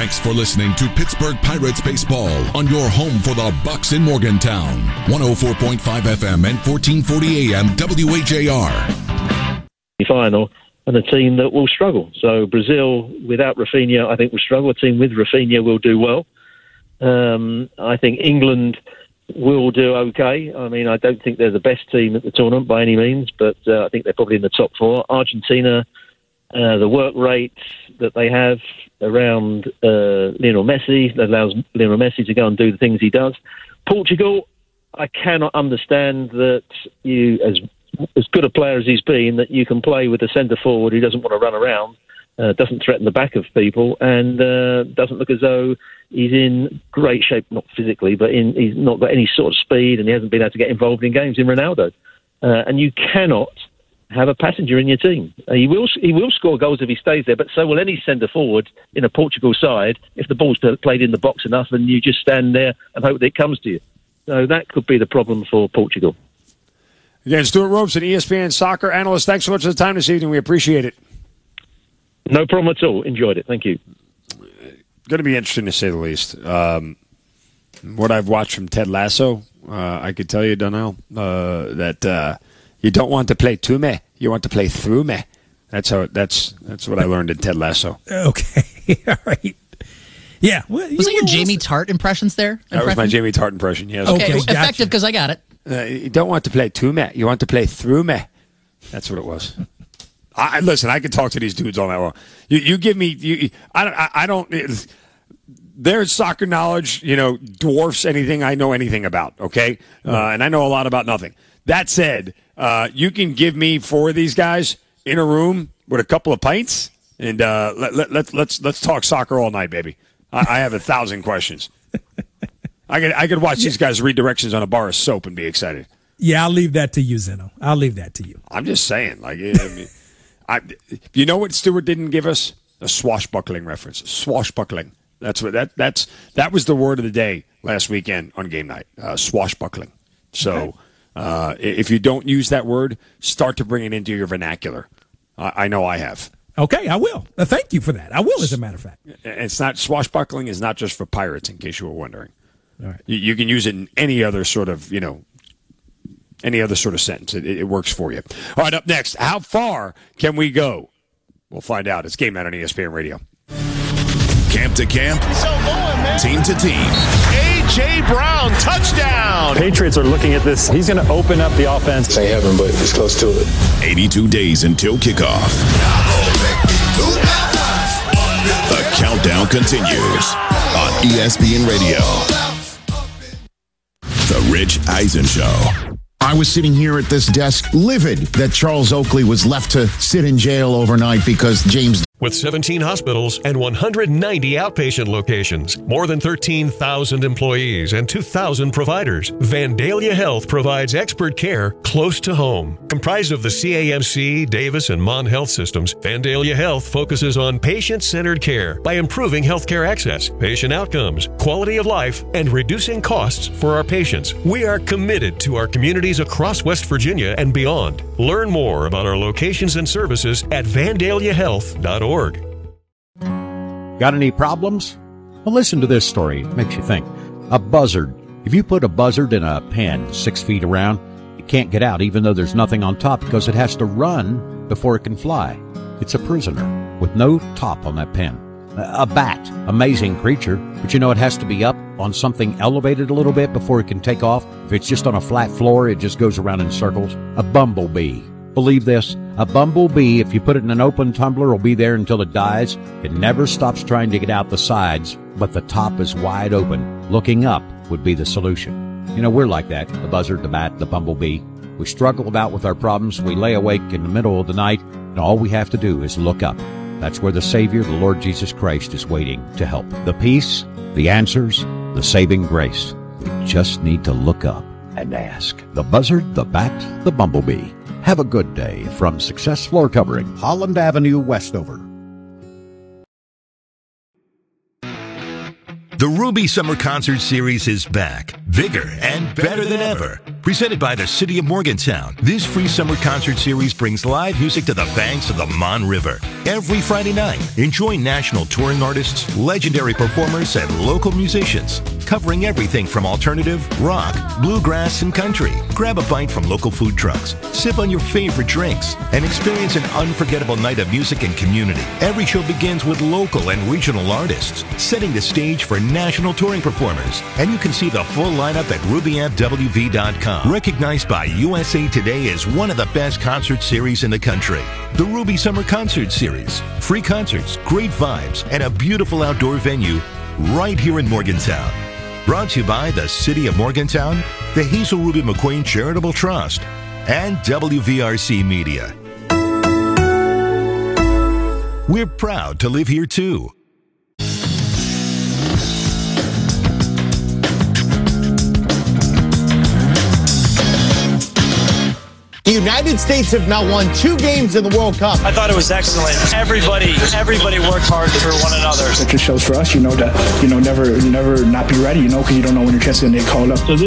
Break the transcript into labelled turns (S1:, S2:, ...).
S1: Thanks for listening to Pittsburgh Pirates Baseball on your home for the Bucks in Morgantown. 104.5 FM and 1440 AM WHAR.
S2: Final and a team that will struggle. So Brazil without Rafinha, I think, will struggle. A team with Rafinha will do well. I think England will do okay. I mean, I don't think they're the best team at the tournament by any means, but I think they're probably in the top four. Argentina, the work rate that they have around Lionel Messi, that allows Lionel Messi to go and do the things he does. Portugal, I cannot understand that you, as good a player as he's been, that you can play with a centre forward who doesn't want to run around, doesn't threaten the back of people, and doesn't look as though he's in great shape, not physically, but he's not got any sort of speed, and he hasn't been able to get involved in games in Ronaldo. And you cannot have a passenger in your team. He will score goals if he stays there, but so will any centre forward in a Portugal side if the ball's played in the box enough and you just stand there and hope that it comes to you. So that could be the problem for Portugal.
S3: Again, Stuart Robeson, ESPN soccer analyst. Thanks so much for the time this evening. We appreciate it.
S2: No problem at all. Enjoyed it. Thank you.
S3: Going to be interesting to say the least. What I've watched from Ted Lasso, I could tell you, Donnell, that you don't want to play to me. You want to play through me. That's what I learned in Ted Lasso.
S4: Okay. All right. Yeah. Well,
S5: was it your Jamie Tart impressions there?
S3: That was my Jamie Tart impression, yes.
S5: Okay,
S4: gotcha.
S5: effective because I got it.
S3: You don't want to play to me. You want to play through me. That's what it was. Listen, I could talk to these dudes all night long. You give me, I don't. Their soccer knowledge, dwarfs anything I know anything about. Okay, and I know a lot about nothing. That said, you can give me four of these guys in a room with a couple of pints, and let's talk soccer all night, baby. I have 1,000 questions. I could watch these guys read directions on a bar of soap and be excited.
S4: Yeah, I'll leave that to you, Zeno. I'll leave that to you.
S3: I'm just saying, you know what Stewart didn't give us? A swashbuckling reference. Swashbuckling. That was the word of the day last weekend on game night. Swashbuckling. So if you don't use that word, start to bring it into your vernacular. I know I have.
S4: Okay, I will. Thank you for that. I will, as a matter of fact.
S3: It's not swashbuckling is not just for pirates, in case you were wondering.
S4: All right.
S3: You can use it in any other sort of sentence. It works for you. All right, up next, how far can we go? We'll find out. It's Game Night on ESPN Radio.
S1: Camp to camp, team to team.
S6: A.J. Brown, touchdown!
S7: Patriots are looking at this. He's going to open up the offense.
S8: Say heaven, but it's close to it.
S1: 82 days until kickoff. The countdown continues on ESPN Radio. The Rich Eisen Show.
S9: I was sitting here at this desk, livid that Charles Oakley was left to sit in jail overnight because James...
S6: With 17 hospitals and 190 outpatient locations, more than 13,000 employees, and 2,000 providers, Vandalia Health provides expert care close to home. Comprised of the CAMC, Davis, and Mon Health systems, Vandalia Health focuses on patient-centered care by improving healthcare access, patient outcomes, quality of life, and reducing costs for our patients. We are committed to our communities across West Virginia and beyond. Learn more about our locations and services at vandaliahealth.org.
S10: Got any problems? Well, listen to this story. It makes you think. A buzzard. If you put a buzzard in a pen 6 feet around, it can't get out even though there's nothing on top because it has to run before it can fly. It's a prisoner with no top on that pen. A bat. Amazing creature, but it has to be up on something elevated a little bit before it can take off. If it's just on a flat floor, it just goes around in circles. A bumblebee. Believe this, a bumblebee, if you put it in an open tumbler, will be there until it dies. It never stops trying to get out the sides, but the top is wide open. Looking up would be the solution. We're like that, the buzzard, the bat, the bumblebee. We struggle about with our problems. We lay awake in the middle of the night, and all we have to do is look up. That's where the Savior, the Lord Jesus Christ, is waiting to help. The peace, the answers, the saving grace. We just need to look up and ask. The buzzard, the bat, the bumblebee. Have a good day from Success Floor Covering, Holland Avenue, Westover.
S11: The Ruby Summer Concert Series is back, bigger and better than ever.
S8: Presented by the City of Morgantown, this free summer concert series brings live music to the banks of the Mon River. Every Friday night, enjoy national touring artists, legendary performers, and local musicians, covering everything from alternative, rock, bluegrass, and country. Grab a bite from local food trucks, sip on your favorite drinks, and experience an unforgettable night of music and community. Every show begins with local and regional artists, setting the stage for national touring performers. And you can see the full lineup at RubyFWV.com. Recognized by USA Today as one of the best concert series in the country. The Ruby Summer Concert Series. Free concerts, great vibes, and a beautiful outdoor venue right here in Morgantown. Brought to you by the City of Morgantown, the Hazel Ruby McQueen Charitable Trust, and WVRC Media. We're proud to live here too.
S11: The United States have now won 2 games in the World Cup.
S12: I thought it was excellent. Everybody worked hard for one another.
S13: It just shows for us, that, never not be ready, because you don't know when your chance is going to get called up. So